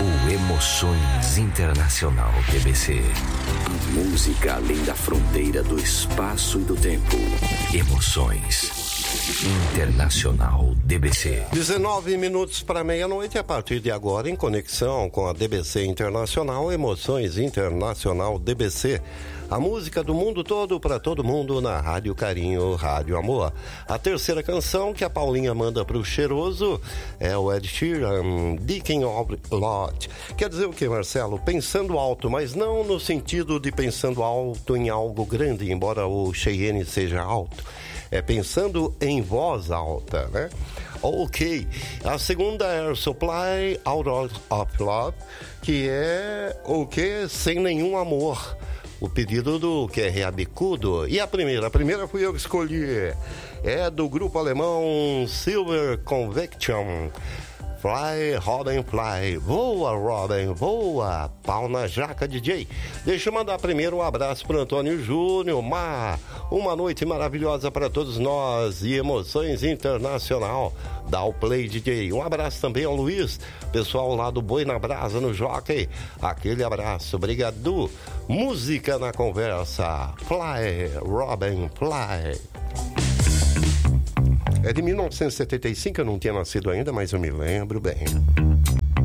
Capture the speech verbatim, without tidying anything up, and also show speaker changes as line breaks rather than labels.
O Emoções Internacional D B C. A música além da fronteira do espaço e do tempo. Emoções Internacional D B C.
dezenove minutos para meia-noite, a partir de agora, em conexão com a D B C Internacional, Emoções Internacional D B C. A música do mundo todo para todo mundo na Rádio Carinho, Rádio Amor. A terceira canção que a Paulinha manda pro cheiroso é o Ed Sheeran, Thinking of Lot. Quer dizer o que, Marcelo? Pensando alto, mas não no sentido de pensando alto em algo grande, embora o Cheyenne seja alto. É pensando em voz alta, né? Ok. A segunda é Air Supply, Out of Love, que é o que? Sem nenhum amor. O pedido do Q R A Bicudo. E a primeira? A primeira fui eu que escolhi. É do grupo alemão Silver Conviction. Fly, Robin, fly. Voa, Robin, voa. Pau na jaca, D J. Deixa eu mandar primeiro um abraço para Antônio Júnior. Uma, uma noite maravilhosa para todos nós. E Emoções Internacional. Dá o play, D J. Um abraço também ao Luiz. Pessoal lá do Boi na Brasa, no Jockey. Aquele abraço. Obrigado. Música na conversa. Fly, Robin, fly. É de mil novecentos e setenta e cinco, eu não tinha nascido ainda, mas eu me lembro bem.